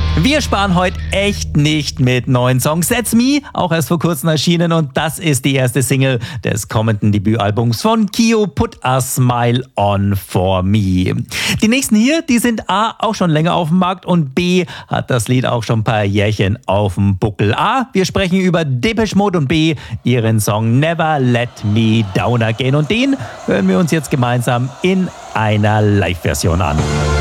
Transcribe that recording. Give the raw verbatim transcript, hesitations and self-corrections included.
Wir sparen heute echt nicht mit neuen Songs. That's Me, auch erst vor kurzem erschienen, und das ist die erste Single des kommenden Debütalbums von Kio, Put a Smile on for Me. Die nächsten hier, die sind A, auch schon länger auf dem Markt, und B, hat das Lied auch schon ein paar Jährchen auf dem Buckel. A, wir sprechen über Depeche Mode, und B, ihren Song Never Let Me Down Again, und den hören wir uns jetzt gemeinsam in einer Live-Version an.